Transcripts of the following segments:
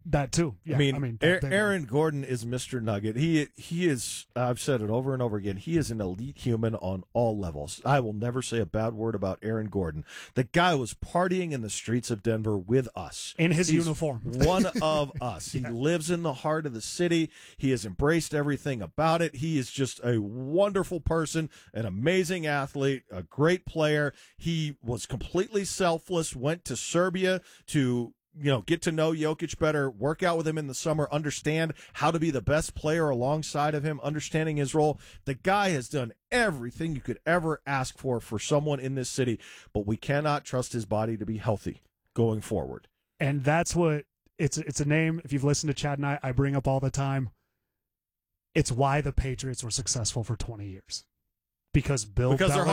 That too. Yeah, I mean Aaron Gordon is Mr. Nugget. He is, I've said it over and over again, he is an elite human on all levels. I will never say a bad word about Aaron Gordon. The guy was partying in the streets of Denver with us. In his uniform. One of us. He lives in the heart of the city. He has embraced everything about it. He is just a wonderful person, an amazing athlete, a great player. He was completely selfless, went to Serbia to get to know Jokic better, work out with him in the summer, understand how to be the best player alongside of him, understanding his role. The guy has done everything you could ever ask for someone in this city, but we cannot trust his body to be healthy going forward. And that's what it's a name, if you've listened to Chad and I bring up all the time. It's why the Patriots were successful for 20 years. Because Bill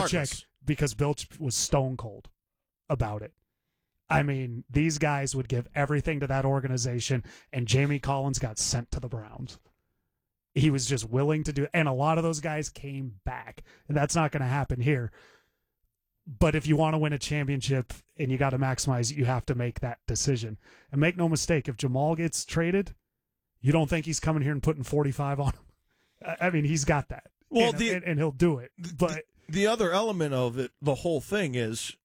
was stone cold about it. I mean, these guys would give everything to that organization, and Jamie Collins got sent to the Browns. He was just willing to do it, and a lot of those guys came back, and that's not going to happen here. But if you want to win a championship and you got to maximize, you have to make that decision. And make no mistake, if Jamal gets traded, you don't think he's coming here and putting 45 on him. I mean, he's got that. Well, and he'll do it. But the other element of it, the whole thing is,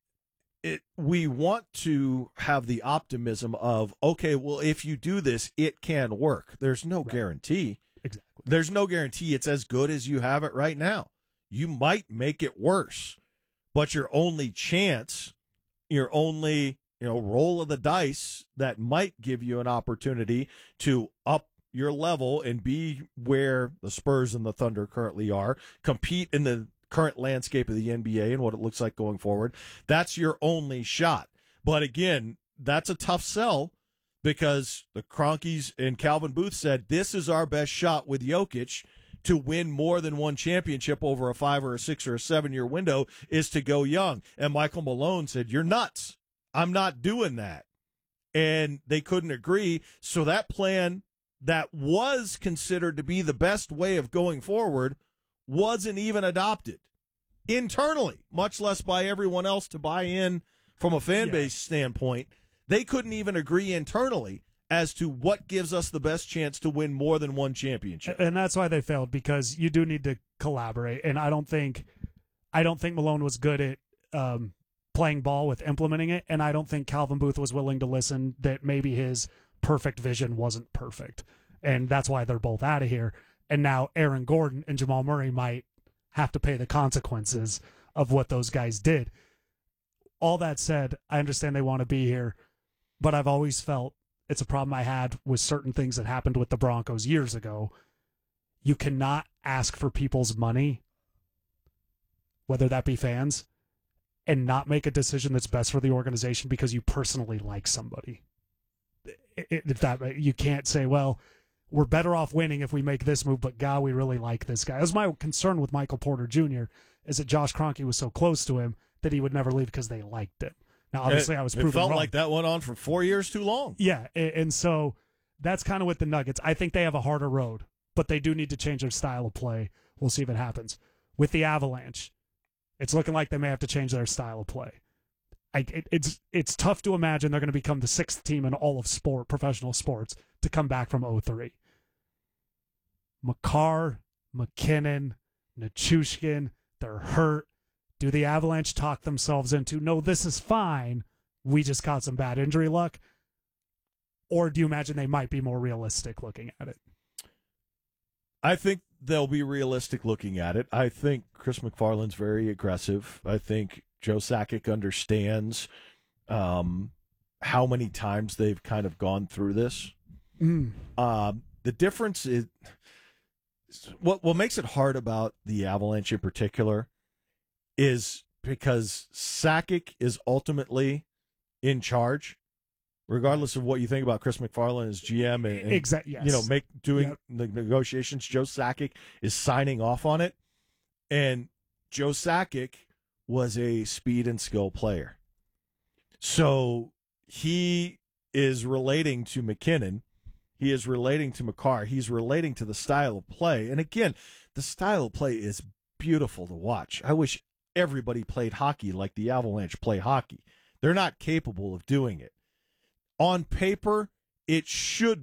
we want to have the optimism of, okay, well, if you do this, it can work. There's no guarantee. Exactly. There's no guarantee it's as good as you have it right now. You might make it worse, but your only chance, your only roll of the dice that might give you an opportunity to up your level and be where the Spurs and the Thunder currently are, compete in the current landscape of the NBA and what it looks like going forward. That's your only shot. But again, that's a tough sell because the Cronkies and Calvin Booth said this is our best shot with Jokic to win more than one championship over a 5 or a 6 or a 7 year window is to go young. And Michael Malone said, "You're nuts. I'm not doing that." And they couldn't agree. So that plan that was considered to be the best way of going forward wasn't even adopted internally, much less by everyone else to buy in from a fan base standpoint. They couldn't even agree internally as to what gives us the best chance to win more than one championship. And that's why they failed, because you do need to collaborate. And I don't think Malone was good at playing ball with implementing it. And I don't think Calvin Booth was willing to listen that maybe his perfect vision wasn't perfect. And that's why they're both out of here. And now Aaron Gordon and Jamal Murray might have to pay the consequences of what those guys did. All that said, I understand they want to be here, but I've always felt it's a problem I had with certain things that happened with the Broncos years ago. You cannot ask for people's money, whether that be fans, and not make a decision that's best for the organization because you personally like somebody. You can't say, well, we're better off winning if we make this move, but God, we really like this guy. That was my concern with Michael Porter Jr., is that Josh Kroenke was so close to him that he would never leave because they liked him. Now, obviously, I was proven wrong. It felt like that went on for 4 years too long. Yeah, and so that's kind of with the Nuggets. I think they have a harder road, but they do need to change their style of play. We'll see if it happens. With the Avalanche, it's looking like they may have to change their style of play. It's tough to imagine they're going to become the 6th team in all of professional sports to come back from 0-3. Makar, McKinnon, Nichushkin, they're hurt. Do the Avalanche talk themselves into, no, this is fine, we just got some bad injury luck? Or do you imagine they might be more realistic looking at it? I think they'll be realistic looking at it. I think Chris McFarland's very aggressive. I think Joe Sakic understands how many times they've kind of gone through this. The difference is, what makes it hard about the Avalanche in particular is because Sakic is ultimately in charge, regardless of what you think about Chris McFarland as GM and exactly, yes. Doing the negotiations. Joe Sakic is signing off on it, and Joe Sakic was a speed and skill player, so he is relating to McKinnon. He is relating to Makar. He's relating to the style of play. And again, the style of play is beautiful to watch. I wish everybody played hockey like the Avalanche play hockey. They're not capable of doing it. On paper, it should